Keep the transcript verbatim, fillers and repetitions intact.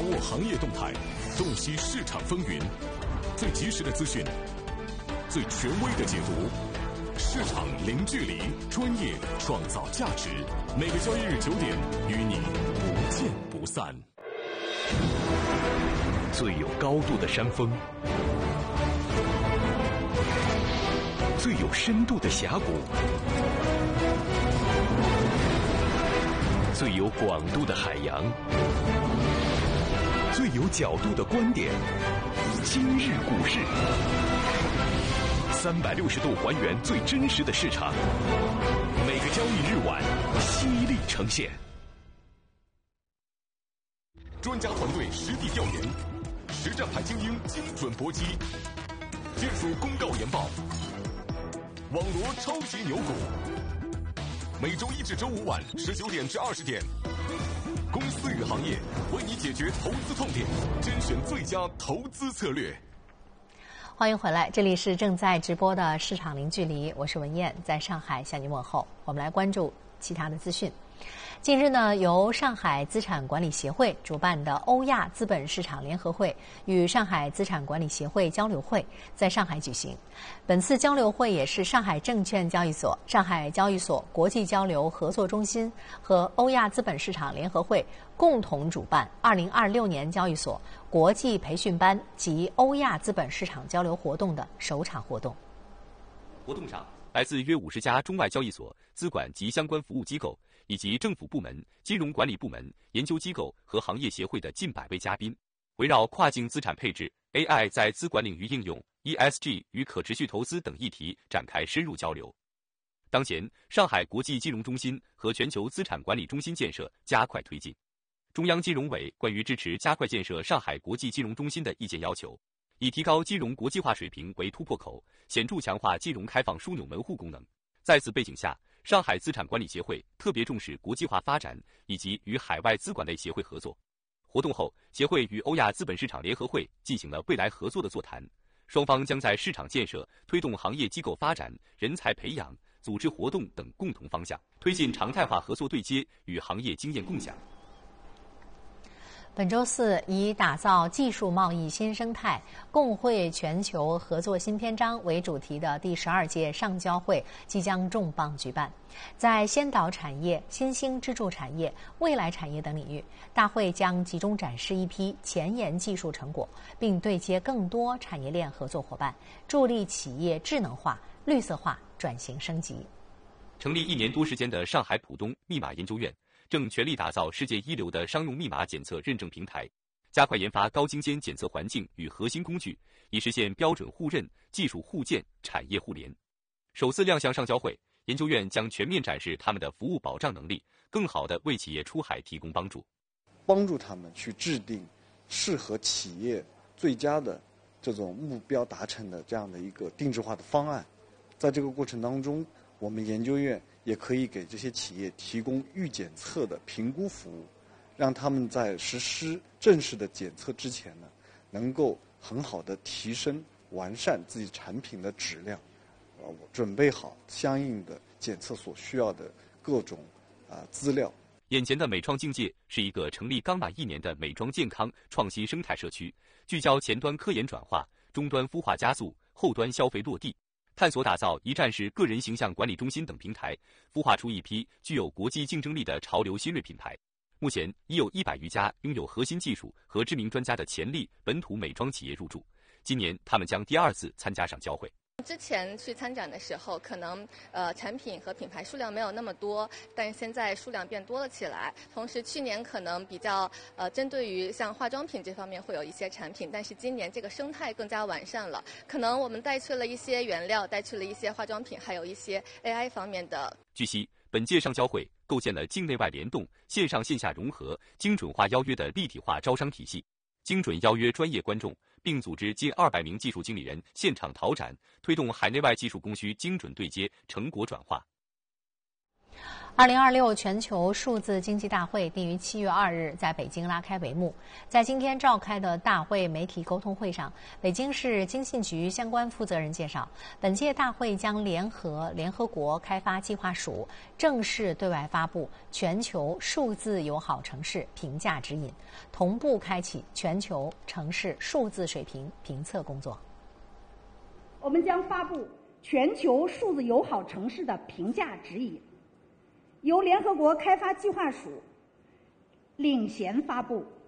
握行业动态，洞悉市场风云，最及时的资讯，最权威的解读。市场零距离，专业创造价值。每个交易日九点，与你不见不散。 最有高度的山峰，最有深度的峡谷，最有广度的海洋，最有角度的观点。今日股市，三百六十度还原最真实的市场，每个交易日晚犀利呈现。 专家团队实地调研，实战派精英精准搏击，技术公告研报，网罗超级牛股。每周一至周五晚十九点至二十点，公司与行业为你解决投资痛点，甄选最佳投资策略。 欢迎回来，这里是正在直播的市场零距离，我是文燕，在上海向您问候。我们来关注其他的资讯。近日呢，由上海资产管理协会主办的欧亚资本市场联合会与上海资产管理协会交流会在上海举行。本次交流会也是上海证券交易所、上海交易所国际交流合作中心和欧亚资本市场联合会共同主办二零二六年交易所国际培训班及欧亚资本市场交流活动的首场活动。 活动上，来自约五十家中外交易所、资管及相关服务机构，以及政府部门、金融管理部门、研究机构和行业协会的近百位嘉宾，围绕跨境资产配置、A I 在资管领域应用、E S G 与可持续投资等议题展开深入交流。当前，上海国际金融中心和全球资产管理中心建设加快推进。中央金融委关于支持加快建设上海国际金融中心的意见要求，以提高金融国际化水平为突破口，显著强化金融开放枢纽门户功能。在此背景下，上海资产管理协会特别重视国际化发展以及与海外资管类协会合作。活动后，协会与欧亚资本市场联合会进行了未来合作的座谈，双方将在市场建设、推动行业机构发展、人才培养、组织活动等共同方向，推进常态化合作对接与行业经验共享。 本周四，以打造技术贸易新生态、共绘全球合作新篇章为主题的第十二届上交会即将重磅举办。在先导产业、新兴支柱产业、未来产业等领域，大会将集中展示一批前沿技术成果，并对接更多产业链合作伙伴，助力企业智能化、绿色化转型升级。 成立一年多时间的上海浦东密码研究院正全力打造世界一流的商用密码检测认证平台，加快研发高精尖检测环境与核心工具，以实现标准互认、技术互鉴、产业互联。首次亮相上交会，研究院将全面展示他们的服务保障能力，更好地为企业出海提供帮助， 帮助他们去制定适合企业最佳的这种目标达成的这样的一个定制化的方案。在这个过程当中，我们研究院也可以给这些企业提供预检测的评估服务，让他们在实施正式的检测之前呢，能够很好的提升完善自己产品的质量，呃，准备好相应的检测所需要的各种啊、呃、资料。 眼前的美创境界是一个成立刚满一年的美妆健康创新生态社区，聚焦前端科研转化、终端孵化加速、后端消费落地，探索打造一站式个人形象管理中心等平台，孵化出一批具有国际竞争力的潮流新锐品牌。目前已有一百余家拥有核心技术和知名专家的潜力本土美妆企业入驻，今年他们将第二次参加上交会。 之前去参展的时候，可能呃产品和品牌数量没有那么多，但是现在数量变多了起来。同时，去年可能比较呃针对于像化妆品这方面会有一些产品，但是今年这个生态更加完善了。可能我们带去了一些原料，带去了一些化妆品，还有一些 A I 方面的。 据悉，本届上交会构建了境内外联动、线上线下融合、精准化邀约的立体化招商体系，精准邀约专业观众，并组织近二百名技术经理人现场讨展，推动海内外技术供需精准对接、成果转化。 二零二六全球数字经济大会定于七月二日在北京拉开帷幕。在今天召开的大会媒体沟通会上，北京市经信局相关负责人介绍，本届大会将联合联合国开发计划署正式对外发布全球数字友好城市评价指引，同步开启全球城市数字水平评测工作。 我们将发布全球数字友好城市的评价指引，由联合国开发计划署领衔发布，